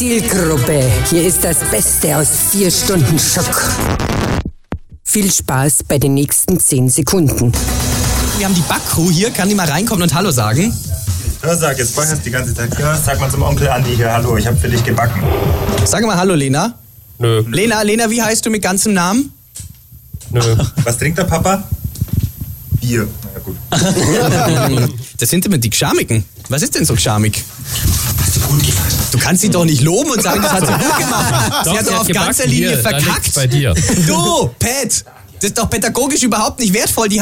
Zielgruppe, hier ist das Beste aus 4 Stunden Schock. Viel Spaß bei den nächsten 10 Sekunden. Wir haben die Backcrew hier, kann die mal reinkommen und Hallo sagen? Ja, sag, jetzt backerst die ganze Zeit. Ja, sag mal zum Onkel Andi hier, hallo, ich hab für dich gebacken. Sag mal Hallo, Lena. Nö. Lena, wie heißt du mit ganzem Namen? Nö. Was trinkt der Papa? Bier. Na ja, gut. Das sind immer die Gschamigen. Was ist denn so gschamig? Hast du gut gefallen? Du kannst sie doch nicht loben und sagen, das hat sie gut gemacht. Sie hat doch auf ganzer Linie verkackt. Bei dir. Du, Pat, das ist doch pädagogisch überhaupt nicht wertvoll. Die